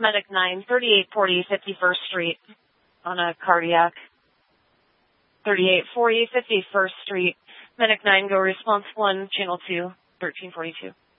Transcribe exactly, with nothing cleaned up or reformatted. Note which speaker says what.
Speaker 1: Medic nine, thirty-eight forty, fifty-first Street on a cardiac. thirty-eight forty, fifty-first Street. Medic nine, go response one, channel two, thirteen forty-two.